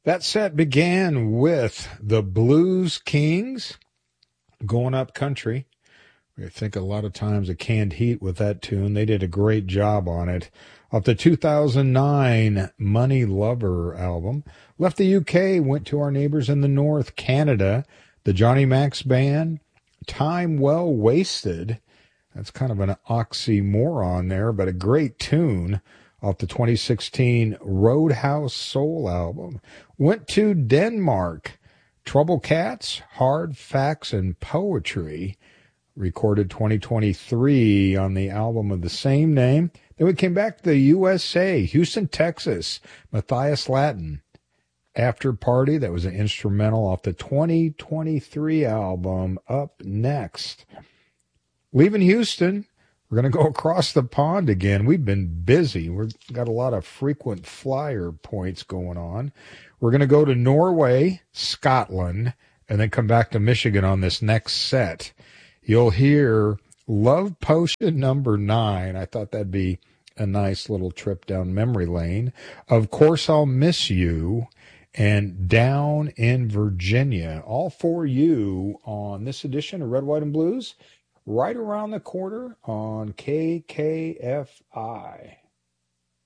That set began with the Blues Kings, Going Up Country. I think a lot of times of Canned Heat with that tune. They did a great job on it. Off the 2009 Money Lover album. Left the UK, went to our neighbors in the north, Canada. The Johnny Max Band, Time Well Wasted. That's kind of an oxymoron there, but a great tune. Off the 2016 Roadhouse Soul album. Went to Denmark. Trouble Cats, Hard Facts and Poetry. Recorded 2023 on the album of the same name. Then we came back to the USA, Houston, Texas. Matthias Latin. After Party, that was an instrumental off the 2023 album. Up next. Leaving Houston. We're going to go across the pond again. We've been busy. We've got a lot of frequent flyer points going on. We're going to go to Norway, Scotland, and then come back to Michigan on this next set. You'll hear Love Potion number 9. I thought that'd be a nice little trip down memory lane. Of Course I'll Miss You and Down in Virginia. All for you on this edition of Red, White, and Blues. Right around the corner on KKFI.